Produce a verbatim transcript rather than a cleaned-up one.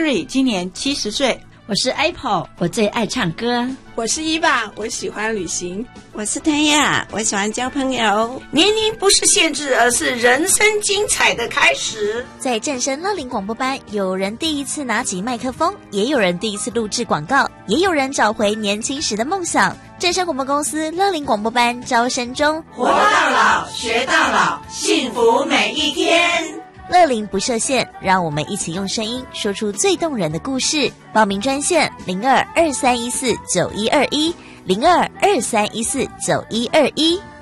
Sherry， 今年七十岁。 我是 Apple， 我最爱唱歌。 我是伊爸，我喜欢旅行。 我是谭雅，我喜欢交朋友。 年龄不是限制，而是人生精彩的开始。 在正声乐龄广播班，有人第一次拿起麦克风，也有人第一次录制广告，也有人找回年轻时的梦想。正声广播公司乐龄广播班招生中， 活到老，学到老，幸福每一天。 乐龄不设限，让我们一起用声音说出最动人的故事。报名专线零二二三一四九一二一零二二三一四九一二一。